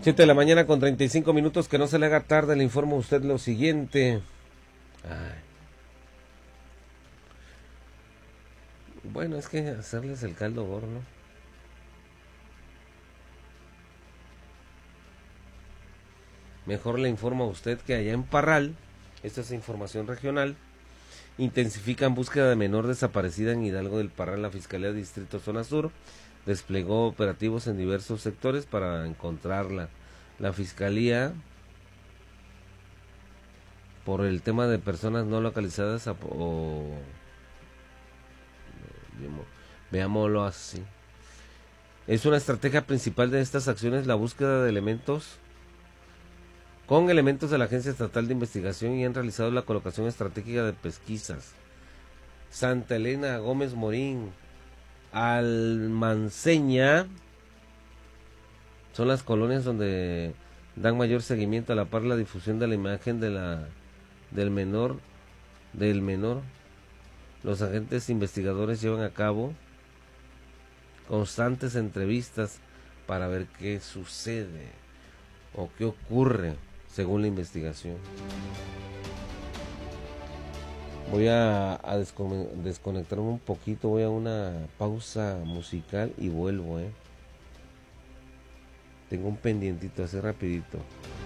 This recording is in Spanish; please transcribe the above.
7 de la mañana con 35 minutos, que no se le haga tarde, le informo a usted lo siguiente. Ay. Bueno, es que hacerles el caldo gordo, ¿no? Mejor le informo a usted que allá en Parral, esta es información regional, intensifican búsqueda de menor desaparecida en Hidalgo del Parral. La Fiscalía Distrito Zona Sur desplegó operativos en diversos sectores para encontrarla. La Fiscalía, por el tema de personas no localizadas, veámoslo así, es una estrategia principal de estas acciones la búsqueda de elementos con elementos de la Agencia Estatal de Investigación, y han realizado la colocación estratégica de pesquisas. Santa Elena, Gómez Morín, Almanceña son las colonias donde dan mayor seguimiento. A la par, la difusión de la imagen del menor. Los agentes investigadores llevan a cabo constantes entrevistas para ver qué sucede o qué ocurre según la investigación. Voy a desconectarme un poquito, voy a una pausa musical y vuelvo, Tengo un pendientito, así rapidito.